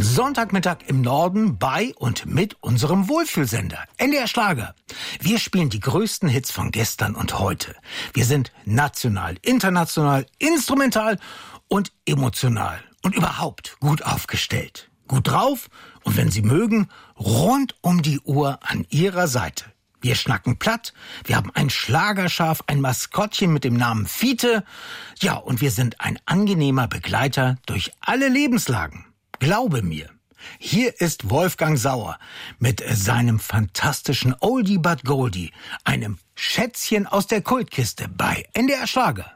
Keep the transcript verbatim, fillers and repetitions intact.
Sonntagmittag im Norden bei und mit unserem Wohlfühlsender N D R Schlager. Wir spielen die größten Hits von gestern und heute. Wir sind national, international, instrumental und emotional und überhaupt gut aufgestellt. Gut drauf und wenn Sie mögen, rund um die Uhr an Ihrer Seite. Wir schnacken platt, wir haben ein Schlagerschaf, ein Maskottchen mit dem Namen Fiete. Ja, und wir sind ein angenehmer Begleiter durch alle Lebenslagen. Glaube mir. Hier ist Wolfgang Sauer mit seinem fantastischen Oldie but Goldie, einem Schätzchen aus der Kultkiste bei N D R Schlager.